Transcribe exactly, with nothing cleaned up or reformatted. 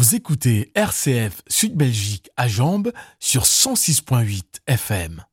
Vous écoutez R C F Sud Belgique à Jambes sur cent six virgule huit F M.